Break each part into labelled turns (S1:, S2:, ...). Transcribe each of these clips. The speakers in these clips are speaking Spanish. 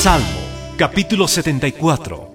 S1: Salmo, capítulo 74.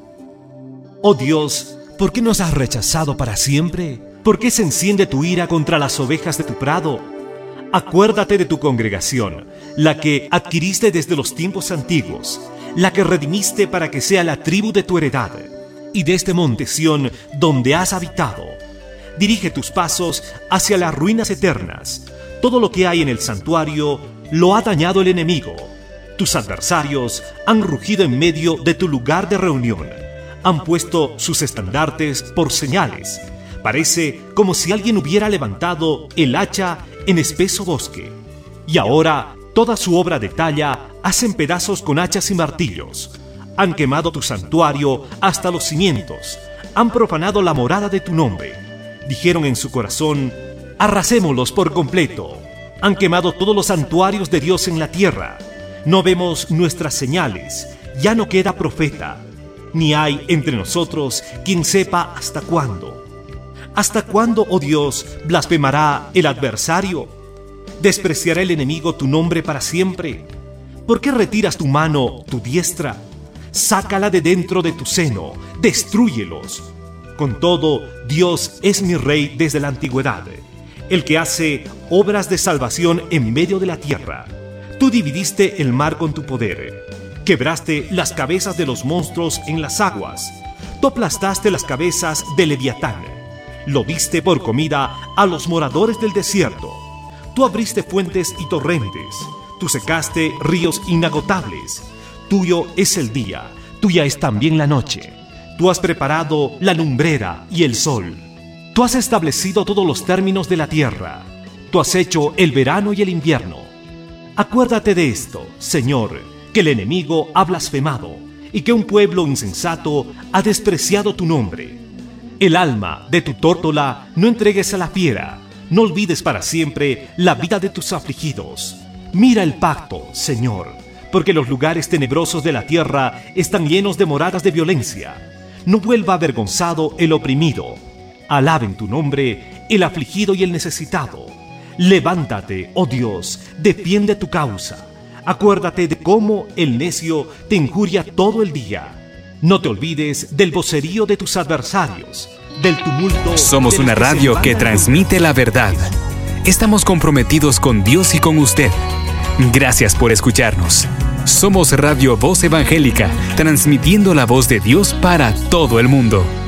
S1: Oh Dios, ¿por qué nos has rechazado para siempre? ¿Por qué se enciende tu ira contra las ovejas de tu prado? Acuérdate de tu congregación, la que adquiriste desde los tiempos antiguos, la que redimiste para que sea la tribu de tu heredad, y de este monte Sión donde has habitado. Dirige tus pasos hacia las ruinas eternas. Todo lo que hay en el santuario lo ha dañado el enemigo. Tus adversarios han rugido en medio de tu lugar de reunión. Han puesto sus estandartes por señales. Parece como si alguien hubiera levantado el hacha en espeso bosque. Y ahora toda su obra de talla hacen pedazos con hachas y martillos. Han quemado tu santuario hasta los cimientos. Han profanado la morada de tu nombre. Dijeron en su corazón: arrasémoslos por completo. Han quemado todos los santuarios de Dios en la tierra. No vemos nuestras señales. Ya no queda profeta. Ni hay entre nosotros quien sepa hasta cuándo. ¿Hasta cuándo, oh Dios, blasfemará el adversario? ¿Despreciará el enemigo tu nombre para siempre? ¿Por qué retiras tu mano, tu diestra? Sácala de dentro de tu seno, destrúyelos. Con todo, Dios es mi Rey desde la antigüedad, el que hace obras de salvación en medio de la tierra. Tú dividiste el mar con tu poder. Quebraste las cabezas de los monstruos en las aguas. Tú aplastaste las cabezas de Leviatán. Lo diste por comida a los moradores del desierto. Tú abriste fuentes y torrentes. Tú secaste ríos inagotables. Tuyo es el día, tuya es también la noche. Tú has preparado la lumbrera y el sol. Tú has establecido todos los términos de la tierra. Tú has hecho el verano y el invierno. Acuérdate de esto, Señor, que el enemigo ha blasfemado y que un pueblo insensato ha despreciado tu nombre. El alma de tu tórtola no entregues a la fiera. No olvides para siempre la vida de tus afligidos. Mira el pacto, Señor, porque los lugares tenebrosos de la tierra están llenos de moradas de violencia. No vuelva avergonzado el oprimido. Alaben tu nombre el afligido y el necesitado. Levántate, oh Dios, defiende tu causa. Acuérdate de cómo el necio te injuria todo el día. No te olvides del vocerío de tus adversarios, del tumulto.
S2: Somos una radio que transmite la verdad. Estamos comprometidos con Dios y con usted. Gracias por escucharnos. Somos Radio Voz Evangélica, transmitiendo la voz de Dios para todo el mundo.